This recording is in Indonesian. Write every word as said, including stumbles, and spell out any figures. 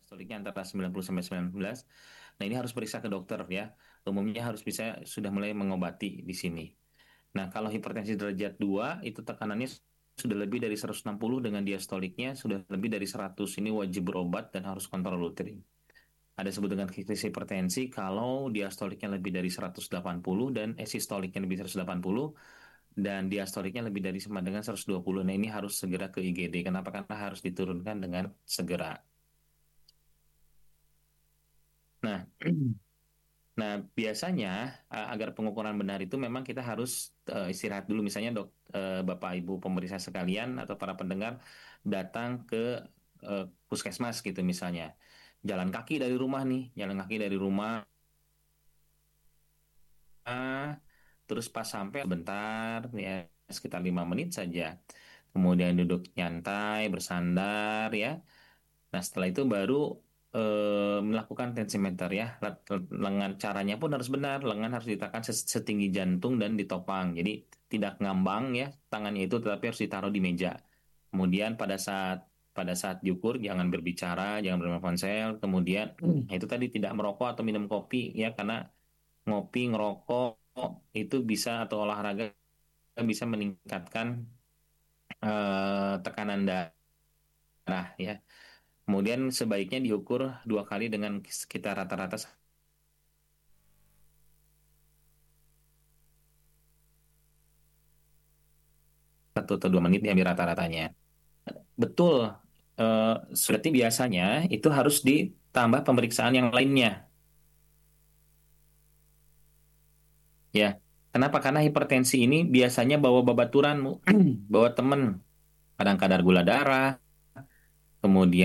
diastoliknya antara sembilan puluh sampai sembilan belas. Nah, ini harus periksa ke dokter ya. Umumnya harus bisa sudah mulai mengobati di sini. Nah, kalau hipertensi derajat dua itu tekanannya sudah lebih dari seratus enam puluh dengan diastoliknya sudah lebih dari seratus. Ini wajib berobat dan harus kontrol rutin. Ada sebut dengan kritis hipertensi kalau diastoliknya lebih dari seratus delapan puluh dan esistoliknya lebih dari seratus delapan puluh dan diastoliknya lebih dari sama dengan seratus dua puluh. Nah, ini harus segera ke I G D. Kenapa? Karena harus diturunkan dengan segera. Nah, nah biasanya eh, agar pengukuran benar itu memang kita harus eh, istirahat dulu. Misalnya dok, eh, Bapak Ibu pemeriksa sekalian atau para pendengar datang ke eh, puskesmas gitu misalnya. Jalan kaki dari rumah nih, jalan kaki dari rumah, terus pas sampai sebentar ya sekitar lima menit saja. Kemudian duduk nyantai, bersandar ya. Nah, setelah itu baru eh, melakukan tensimeter ya. Lat- Lengan caranya pun harus benar. Lengan harus ditekan ses- setinggi jantung dan ditopang. Jadi tidak ngambang ya tangannya itu, tetapi harus ditaruh di meja. Kemudian pada saat pada saat diukur jangan berbicara, jangan bermain ponsel. Kemudian itu tadi tidak merokok atau minum kopi ya, karena ngopi, ngerokok itu bisa atau olahraga bisa meningkatkan eh, tekanan darah ya. Kemudian sebaiknya diukur dua kali dengan sekitar rata-rata satu atau dua menit ya ambil rata-ratanya. Betul. Eh, Berarti biasanya itu harus ditambah pemeriksaan yang lainnya. Ya. Kenapa? Karena hipertensi ini biasanya bawa babaturan, bawa temen. Kadang kadar gula darah, kemudian